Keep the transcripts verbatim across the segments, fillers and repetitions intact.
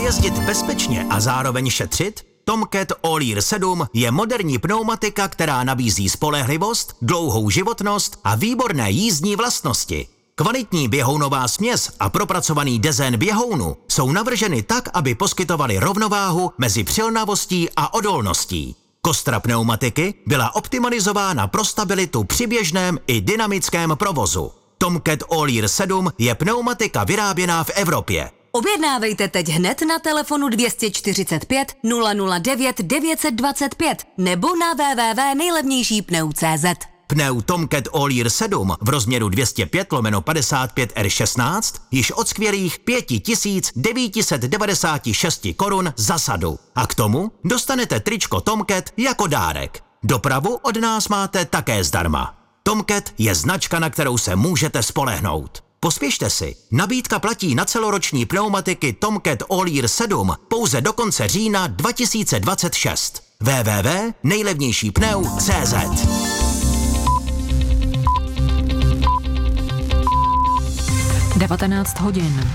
jezdit bezpečně a zároveň šetřit? Tomcat All-Year sedm je moderní pneumatika, která nabízí spolehlivost, dlouhou životnost a výborné jízdní vlastnosti. Kvalitní běhounová směs a propracovaný dezén běhounu jsou navrženy tak, aby poskytovaly rovnováhu mezi přilnavostí a odolností. Kostra pneumatiky byla optimalizována pro stabilitu při běžném i dynamickém provozu. Tomcat All-Year sedm je pneumatika vyráběná v Evropě. Objednávejte teď hned na telefonu dvě stě čtyřicet pět nula nula devět devět dva pět nebo na w w w tečka nejlevnější pneu tečka cé zet. Pneu Tomcat All-Year sedm v rozměru dvě stě pět lomeno padesát pět R šestnáct již od skvělých pět tisíc devět set devadesát šest korun za sadu. A k tomu dostanete tričko Tomcat jako dárek. Dopravu od nás máte také zdarma. Tomcat je značka, na kterou se můžete spolehnout. Pospěšte si, nabídka platí na celoroční pneumatiky Tomcat All-Year sedm pouze do konce října dva tisíce dvacet šest. w w w tečka nejlevnější pneu tečka cé zet. devatenáct hodin.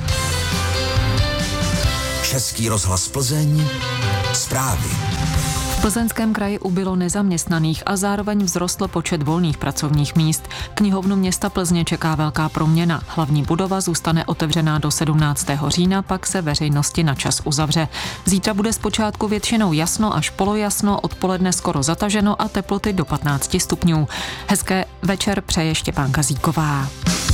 Český rozhlas Plzeň, zprávy. V Plzeňském kraji ubylo nezaměstnaných a zároveň vzrostl počet volných pracovních míst. Knihovnu města Plzně čeká velká proměna. Hlavní budova zůstane otevřená do sedmnáctého října, pak se veřejnosti na čas uzavře. Zítra bude zpočátku většinou jasno až polojasno, odpoledne skoro zataženo a teploty do patnáct stupňů. Hezké večer přeje Štěpánka Kazíková.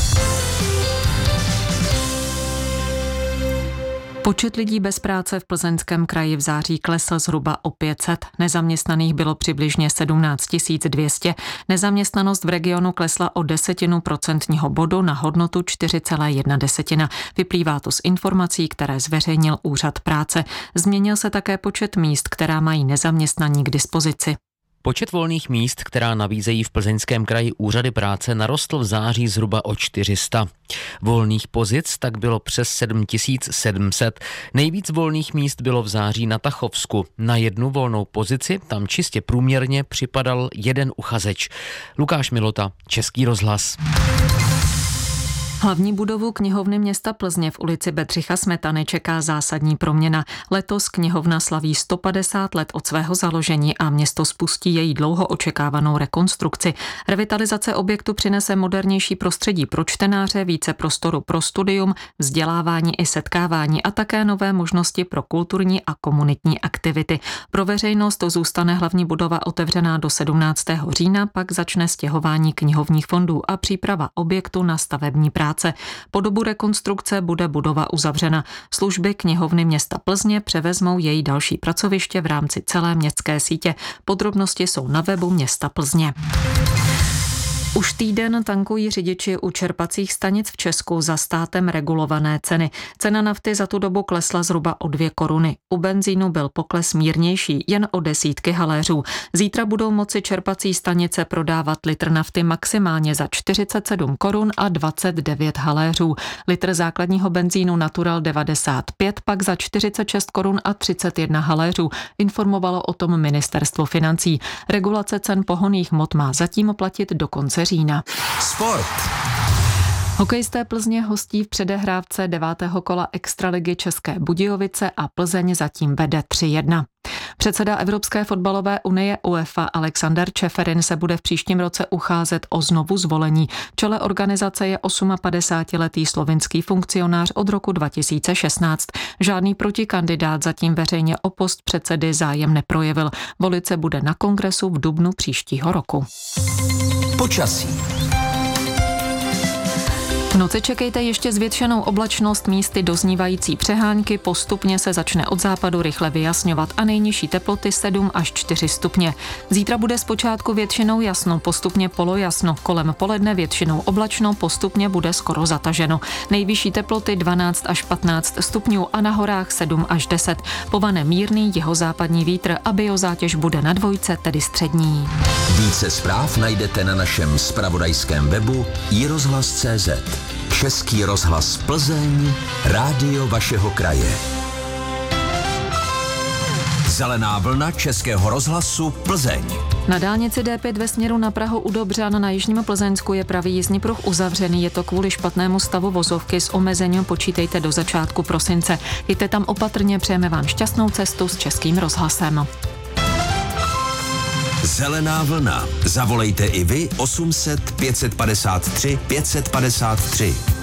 Počet lidí bez práce v Plzeňském kraji v září klesl zhruba o pět set. Nezaměstnaných bylo přibližně sedmnáct tisíc dvě stě. Nezaměstnanost v regionu klesla o desetinu procentního bodu na hodnotu čtyři celá jedna desetina. Vyplývá to z informací, které zveřejnil Úřad práce. Změnil se také počet míst, která mají nezaměstnaní k dispozici. Počet volných míst, která nabízejí v Plzeňském kraji úřady práce, narostl v září zhruba o čtyři sta. Volných pozic tak bylo přes sedm tisíc sedm set. Nejvíc volných míst bylo v září na Tachovsku. Na jednu volnou pozici tam čistě průměrně připadal jeden uchazeč. Lukáš Milota, Český rozhlas. Hlavní budovu knihovny města Plzně v ulici Bedřicha Smetany čeká zásadní proměna. Letos knihovna slaví sto padesát let od svého založení a město spustí její dlouho očekávanou rekonstrukci. Revitalizace objektu přinese modernější prostředí pro čtenáře, více prostoru pro studium, vzdělávání i setkávání a také nové možnosti pro kulturní a komunitní aktivity. Pro veřejnost zůstane hlavní budova otevřená do sedmnáctého října, pak začne stěhování knihovních fondů a příprava objektu na stavební práce. Po dobu rekonstrukce bude budova uzavřena. Služby knihovny města Plzně převezmou její další pracoviště v rámci celé městské sítě. Podrobnosti jsou na webu města Plzně. Už týden tankují řidiči u čerpacích stanic v Česku za státem regulované ceny. Cena nafty za tu dobu klesla zhruba o dvě koruny. U benzínu byl pokles mírnější, jen o desítky haléřů. Zítra budou moci čerpací stanice prodávat litr nafty maximálně za čtyřicet sedm korun a dvacet devět haléřů. Litr základního benzínu Natural devadesát pět pak za čtyřicet šest korun a třicet jedna haléřů. Informovalo o tom ministerstvo financí. Regulace cen pohonných hmot má zatím platit do konce října. Sport. Hokejisté Plzně hostí v předehrávce devátého kola Extraligy České Budějovice a Plzeň zatím vede tři jedna. Předseda Evropské fotbalové unie UEFA Alexander Čeferin se bude v příštím roce ucházet o znovu zvolení. V čele organizace je osmapadesátiletý slovinský funkcionář od roku dva tisíce šestnáct. Žádný protikandidát zatím veřejně o post předsedy zájem neprojevil. Volit se bude na kongresu v dubnu příštího roku. Počasí. V noci čekejte ještě zvětšenou oblačnost, místy doznívající přehánky, postupně se začne od západu rychle vyjasňovat a nejnižší teploty sedm až čtyři stupně. Zítra bude zpočátku většinou jasno, postupně polojasno, kolem poledne většinou oblačno, postupně bude skoro zataženo. Nejvyšší teploty dvanáct až patnáct stupňů a na horách sedm až deset. Povane mírný jihozápadní vítr a biozátěž bude na dvojce, tedy střední. Více zpráv najdete na našem zpravodajském webu i rozhlas tečka cé zet. Český rozhlas Plzeň, rádio vašeho kraje. Zelená vlna Českého rozhlasu Plzeň. Na dálnici D pět ve směru na Prahu u Dobřan na jižním Plzeňsku je pravý jízdní pruh uzavřený. Je to kvůli špatnému stavu vozovky, s omezením počítejte do začátku prosince. Jděte tam opatrně, přejeme vám šťastnou cestu s Českým rozhlasem. Zelená vlna. Zavolejte i vy osm set pět set padesát tři pět set padesát tři.